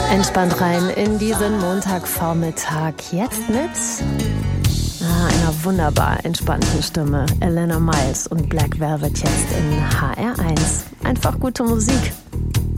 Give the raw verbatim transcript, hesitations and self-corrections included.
Entspannt rein in diesen Montagvormittag. Jetzt mit ah, einer wunderbar entspannten Stimme. Elena Miles und Black Velvet jetzt in H R eins. Einfach gute Musik.